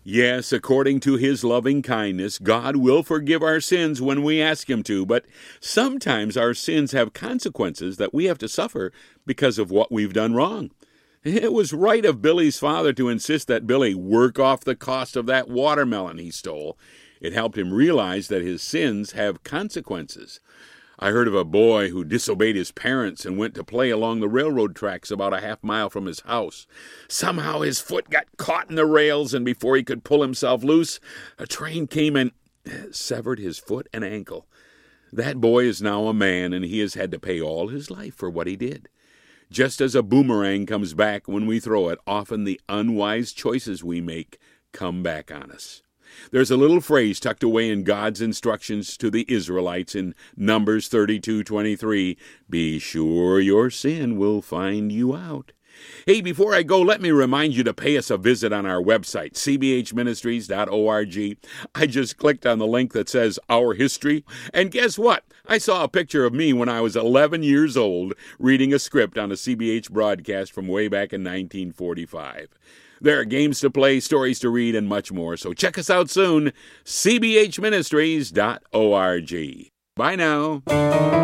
Yes, according to his loving kindness, God will forgive our sins when we ask him to, but sometimes our sins have consequences that we have to suffer because of what we've done wrong. It was right of Billy's father to insist that Billy work off the cost of that watermelon he stole. It helped him realize that his sins have consequences. I heard of a boy who disobeyed his parents and went to play along the railroad tracks about a half-mile from his house. Somehow his foot got caught in the rails, and before he could pull himself loose, a train came and severed his foot and ankle. That boy is now a man, and he has had to pay all his life for what he did. Just as a boomerang comes back when we throw it, often the unwise choices we make come back on us. There's a little phrase tucked away in God's instructions to the Israelites in Numbers 32:23. Be sure your sin will find you out. Hey, before I go, let me remind you to pay us a visit on our website, cbhministries.org. I just clicked on the link that says Our History, and guess what? I saw a picture of me when I was 11 years old reading a script on a CBH broadcast from way back in 1945. There are games to play, stories to read, and much more, so check us out soon, cbhministries.org. Bye now.